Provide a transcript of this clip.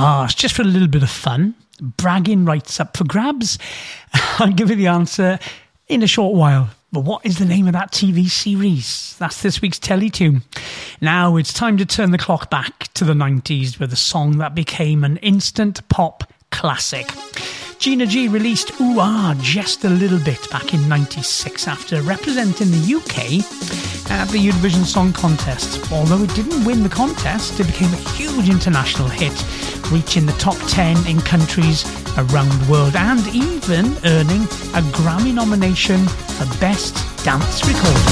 It's just for a little bit of fun. Bragging rights up for grabs. I'll give you the answer in a short while. But what is the name of that TV series? That's this week's Telly-Tune. Now it's time to turn the clock back to the 90s with a song that became an instant pop classic. Gina G released Ooh Ah Just a Little Bit back in 96 after representing the UK at the Eurovision Song Contest. Although it didn't win the contest, it became a huge international hit, reaching the top 10 in countries around the world and even earning a Grammy nomination for Best Dance Recording.